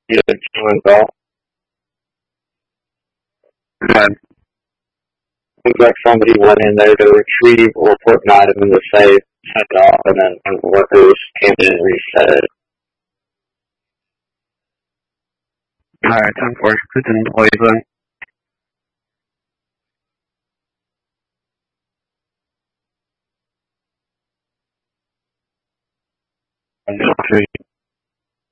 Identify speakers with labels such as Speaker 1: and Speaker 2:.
Speaker 1: You didn't do it at all. And looks like somebody went in there to retrieve or report an item in the safe, sent off, and then one of the workers came in and reset it. Alright, 10-4, it's an employee then.